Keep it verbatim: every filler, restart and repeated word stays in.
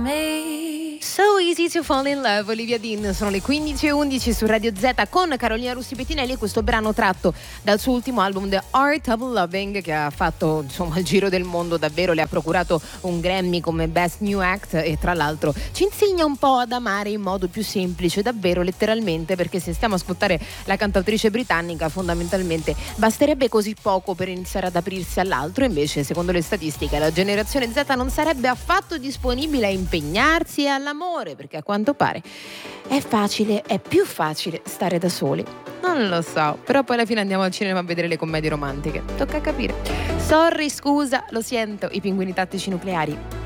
me. So easy to fall in love, Olivia Dean. Sono le quindici e undici su Radio Z con Carolina Russi Pettinelli e questo brano tratto dal suo ultimo album The Art of Loving, che ha fatto insomma il giro del mondo, davvero le ha procurato un Grammy come Best New Act e tra l'altro ci insegna un po' ad amare in modo più semplice, davvero letteralmente, perché se stiamo a ascoltare la cantautrice britannica fondamentalmente basterebbe così poco per iniziare ad aprirsi all'altro. Invece secondo le statistiche la generazione Z non sarebbe affatto disponibile a impegnarsi all'amore, perché a quanto pare è facile, è più facile stare da soli. Non lo so, però poi alla fine andiamo al cinema a vedere le commedie romantiche, tocca capire. Sorry, scusa, lo sento, i pinguini tattici nucleari.